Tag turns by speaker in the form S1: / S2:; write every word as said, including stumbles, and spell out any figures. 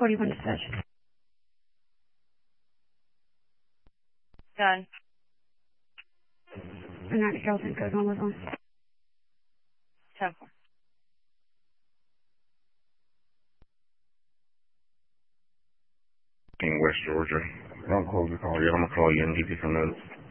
S1: forty-one dispatch.
S2: Done.
S1: And that Carrollton code one was on.
S2: ten four.
S3: In West Georgia. Don't close the call yet. I'm going to call you and give you some notes.